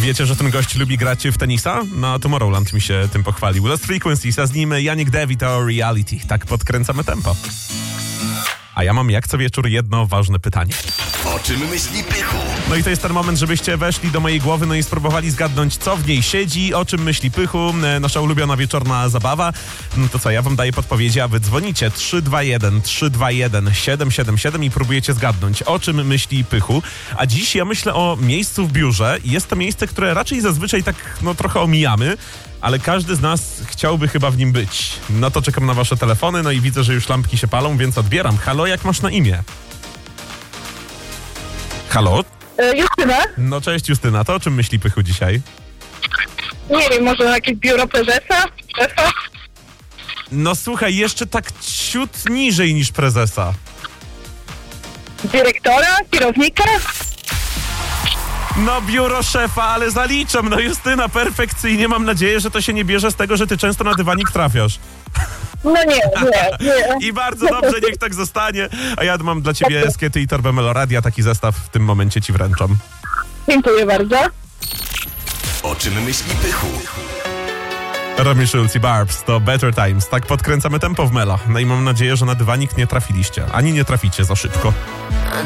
Wiecie, że ten gość lubi grać w tenisa? Na Tomorrowland mi się tym pochwalił. Lost Frequencies, a z nim Yannick David to Reality. Tak podkręcamy tempo. A ja mam jak co wieczór jedno ważne pytanie. O czym myśli Pychu? No i to jest ten moment, żebyście weszli do mojej głowy, no i spróbowali zgadnąć, co w niej siedzi, o czym myśli Pychu, nasza ulubiona wieczorna zabawa. No to co, ja wam daję podpowiedzi, a wy dzwonicie 321-321-777 i próbujecie zgadnąć, o czym myśli Pychu. A dziś ja myślę o miejscu w biurze. Jest to miejsce, które raczej zazwyczaj tak, trochę omijamy, ale każdy z nas chciałby chyba w nim być. No to czekam na wasze telefony, no i widzę, że już lampki się palą, więc odbieram. Halo, jak masz na imię? Halo? Justyna? No cześć Justyna, to o czym myśli Pychu dzisiaj? Nie wiem, może jakieś biuro prezesa? Szefa? No słuchaj, jeszcze tak ciut niżej niż prezesa. Dyrektora? Kierownika? No biuro szefa, ale zaliczam. No Justyna, perfekcyjnie. Mam nadzieję, że to się nie bierze z tego, że ty często na dywanik trafiasz. No nie. I bardzo dobrze, niech tak zostanie. A ja mam dla ciebie skiety i torbę Meloradia. Taki zestaw w tym momencie ci wręczam. Dziękuję bardzo. O czym myśli Pychu? Romy Schulz i Barbs to Better Times. Tak podkręcamy tempo w Melo. No i mam nadzieję, że na dywanik nie trafiliście. Ani nie traficie za szybko.